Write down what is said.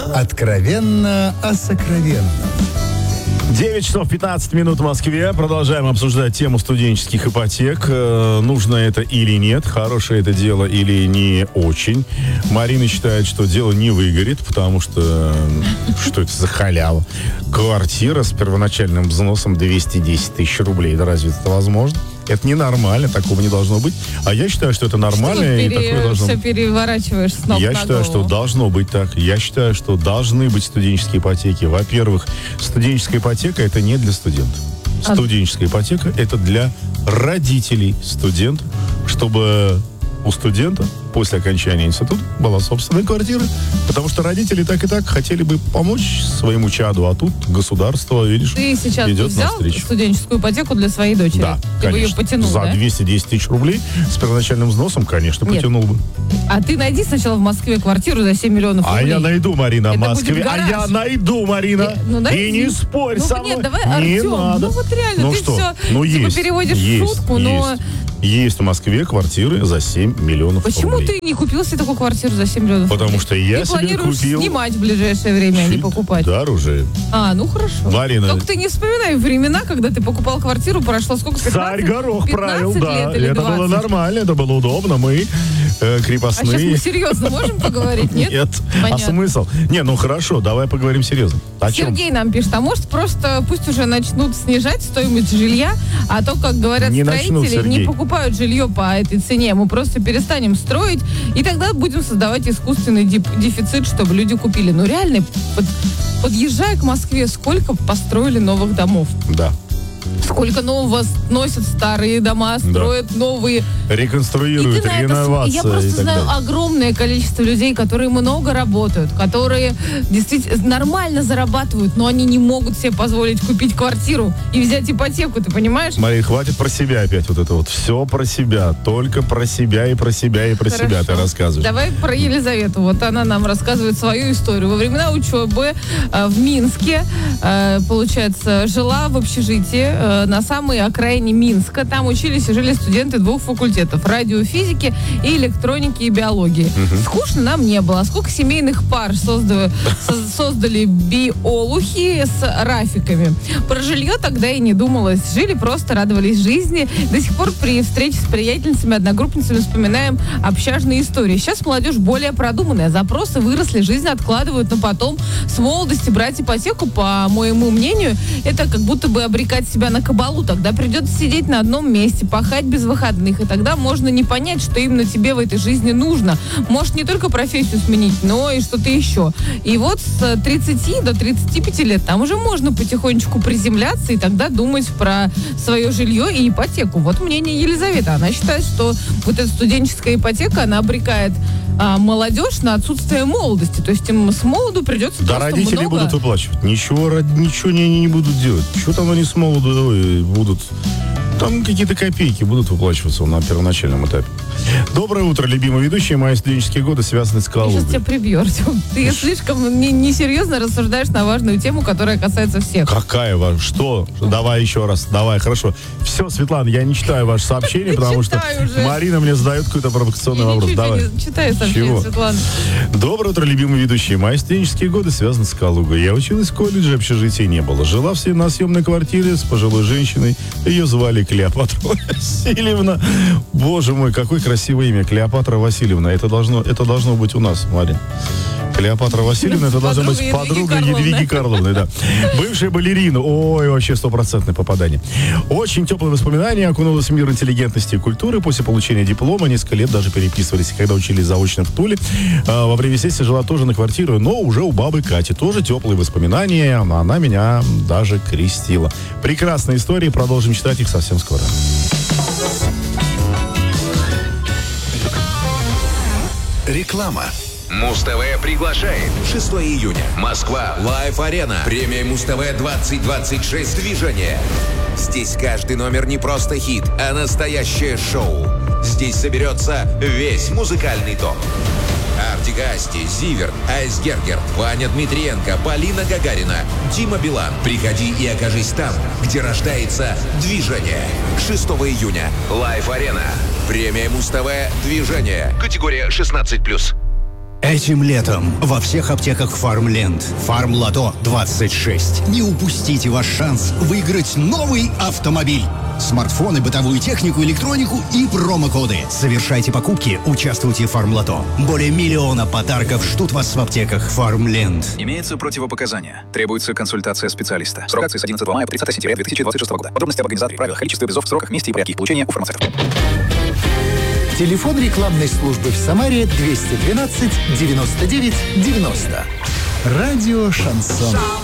Откровенно о сокровенном. 9 часов 15 минут в Москве. Продолжаем обсуждать тему студенческих ипотек. Нужно это или нет, хорошее это дело или не очень. Марина считает, что дело не выгорит, потому что это за халява? Квартира с первоначальным взносом 210 тысяч рублей. Да разве это возможно? Это ненормально, такого не должно быть. А я считаю, что это нормально. Что и такое должно все переворачиваешь с ног Я на считаю, голову. что должно быть так. Я считаю, что должны быть студенческие ипотеки. Во-первых, студенческая ипотека — это не для студентов. Студенческая ипотека — это для родителей студента, чтобы у студента после окончания института была собственная квартира, потому что родители так и так хотели бы помочь своему чаду, а тут государство, видишь, Ты сейчас идет взял навстречу. студенческую ипотеку для своей дочери? Да, Ты бы ее конечно. потянул, За да? 210 тысяч рублей с первоначальным взносом, конечно, Нет. потянул бы. А ты найди сначала в Москве квартиру за 7 миллионов А рублей. я найду, Марина, в Это Москве. будет А гараж. я найду, Марина. найди. И не спорь со мной. Нет, давай, Не Артем, надо. ну вот реально, Ну ты что? все Ну, типа есть, переводишь есть, в шутку, но... Есть в Москве квартиры за 7 миллионов Почему рублей. ты не купил себе такую квартиру за 7 миллионов Потому рублей? что я Ты себе планируешь купил снимать в ближайшее время, а не чуть покупать? дороже. Ну хорошо. Марина. Только ты не вспоминай времена, когда ты покупал квартиру, прошло сколько? 15, Царь горох 15 правил, лет да. или Это 20? было нормально, это было удобно. Мы А крепостные. сейчас мы серьезно можем поговорить, нет? Нет. А Понятно. смысл? Не, ну хорошо, давай поговорим серьезно. О чем? Сергей нам пишет, а может просто пусть уже начнут снижать стоимость жилья, а то, как говорят Не начнут, строители, Сергей. не покупают жилье по этой цене, мы просто перестанем строить, и тогда будем создавать искусственный дефицит, чтобы люди купили. Ну реально, подъезжая к Москве, сколько построили новых домов? Да. Сколько нового сносят старые дома, строят новые. Реконструируют, И ты на это реновация. я просто и так знаю далее. огромное количество людей, которые много работают, которые действительно нормально зарабатывают, но они не могут себе позволить купить квартиру и взять ипотеку, ты понимаешь? Марин, хватит про себя опять вот это вот. Все про себя. Только про себя и про себя и про себя ты рассказываешь. Давай про Елизавету. Вот она нам рассказывает свою историю. Во времена учебы в Минске, получается, жила в общежитии на самой окраине Минска. Там учились и жили студенты 2 факультетов: радиофизики и электроники и биологии. Скучно нам не было. Сколько семейных пар создали биолухи с рафиками. Про жилье тогда и не думалось. Жили просто, радовались жизни. До сих пор при встрече с приятельницами, одногруппницами вспоминаем общажные истории. Сейчас молодежь более продуманная. Запросы выросли, жизнь откладывают, но потом с молодости брать ипотеку, по моему мнению, это как будто бы обрекать себя на кабалу. Тогда придется сидеть на одном месте, пахать без выходных, и тогда можно не понять, что именно тебе в этой жизни нужно. Может, не только профессию сменить, но и что-то еще. И вот с 30 до 35 лет там уже можно потихонечку приземляться и тогда думать про свое жилье и ипотеку. Вот мнение Елизаветы. Она считает, что вот эта студенческая ипотека, она обрекает молодежь на отсутствие молодости. То есть им с молоду придется Да, просто родители много... будут выплачивать. Ничего не будут делать. Что там они с молоду будут... Там какие-то копейки будут выплачиваться на первоначальном этапе. Доброе утро, любимые ведущие. Мои студенческие годы связаны с Я Калугой. сейчас тебя прибью, Артем. Ты слишком несерьезно рассуждаешь на важную тему, которая касается всех. Какая ваша? Что? Давай еще раз. Давай, хорошо. Все, Светлана, я не читаю ваше сообщение, потому что читай уже. Марина мне задает какой-то провокационный вопрос. Ничего Давай. не читай сообщение, Чего? Светлана. Доброе утро, любимые ведущие. Мои студенческие годы связаны с Калугой. Я училась в колледже, общежития не было. Жила на съемной квартире с пожилой женщиной. Ее звали Клеопатра Васильевна. Боже мой, какое красивое имя. Клеопатра Васильевна. Это должно быть у нас, Марин. Клеопатра Васильевна, это должна быть подруга Едвиги Карловны, да. Бывшая балерина. Ой, вообще стопроцентное попадание. Очень теплые воспоминания. Окунулась в мир интеллигентности и культуры. После получения диплома несколько лет даже переписывались. Когда учились заочно в Туле, во время сессии жила тоже на квартиру, но уже у бабы Кати. Тоже теплые воспоминания. Она меня даже крестила. Прекрасные истории. Продолжим читать их совсем скоро. Реклама. Муз-ТВ приглашает. 6 июня. Москва. Лайв-арена. Премия Муз-ТВ 2026. Движение. Здесь каждый номер не просто хит, а настоящее шоу. Здесь соберется весь музыкальный топ. Артик Асти, Зиверт, Айсгергер, Ваня Дмитриенко, Полина Гагарина, Дима Билан. Приходи и окажись там, где рождается движение. 6 июня. Лайв-арена. Премия Муз-ТВ. Движение. Категория 16+. Этим летом во всех аптеках Фармленд. Фармлото 26. Не упустите ваш шанс выиграть новый автомобиль. Смартфоны, бытовую технику, электронику и промокоды. Совершайте покупки, участвуйте в Фармлото. Более 1 миллиона подарков ждут вас в аптеках Фармленд. Имеются противопоказания. Требуется консультация специалиста. Срок акции с 11 мая по 30 сентября 2026 года. Подробности об организаторе, правилах, количестве призов, сроках, месте и порядке их получения у фармацевтов. Телефон рекламной службы в Самаре 212 99 90. Радио «Шансон».